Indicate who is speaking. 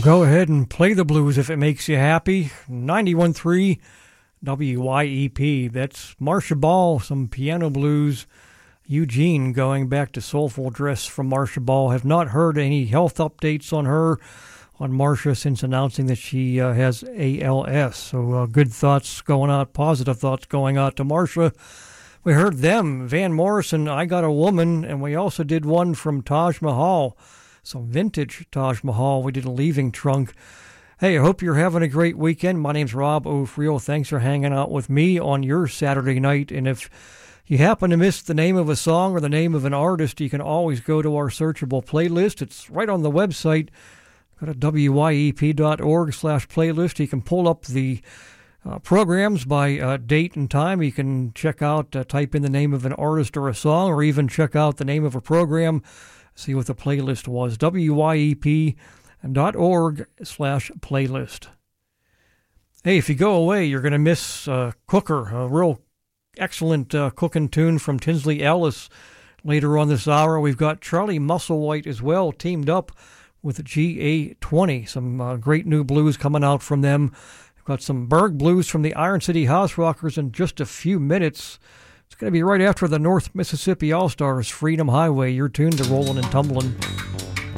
Speaker 1: Go ahead and play the blues if it makes you happy. 91.3 WYEP. That's Marcia Ball, some piano blues. Eugene going back to Soulful Dress from Marcia Ball. Have not heard any health updates on her, on Marcia, since announcing that she has ALS. So good thoughts going out, positive thoughts going out to Marcia. We heard them, Van Morrison, I Got a Woman, and we also did one from Taj Mahal. Some vintage Taj Mahal. We did a Leaving Trunk. Hey, I hope you're having a great weekend. My name's Rob O'Friel. Thanks for hanging out with me on your Saturday night. And if you happen to miss the name of a song or the name of an artist, you can always go to our searchable playlist. It's right on the website. Go to wyep.org/playlist. You can pull up the programs by date and time. You can check out, type in the name of an artist or a song, or even check out the name of a program. See what the playlist was. wyep.org/playlist. Hey, if you go away, you're going to miss Cooker, a real excellent cooking tune from Tinsley Ellis. Later on this hour, we've got Charlie Musselwhite as well, teamed up with GA20. Some great new blues coming out from them. We've got some Berg blues from the Iron City House Rockers in just a few minutes. It's going to be right after the North Mississippi All-Stars, Freedom Highway. You're tuned to Rollin' and Tumblin'.